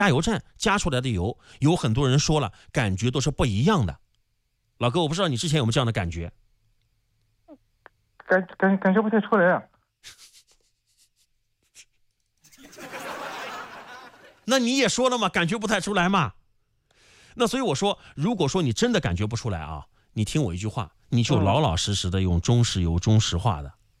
加油站加出来的油，有很多人说了，感觉都是不一样的。老哥，我不知道你之前有没有这样的感觉？ 感觉不太出来啊。 那你也说了嘛，感觉不太出来嘛。那所以我说，如果说你真的感觉不出来啊，你听我一句话，你就老老实实的用中石油中石化的